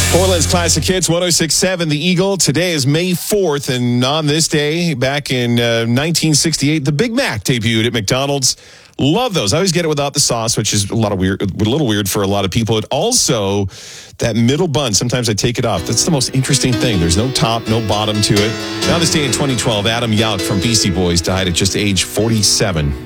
Portland's Classic Hits, 106.7 The Eagle. Today is May 4th, and on this day, back in 1968, the Big Mac debuted at McDonald's. Love those. I always get it without the sauce, which is a little weird for a lot of people. It also, that middle bun, sometimes I take it off. That's the most interesting thing. There's no top, no bottom to it. Now this day in 2012, Adam Yauch from Beastie Boys died at just age 47.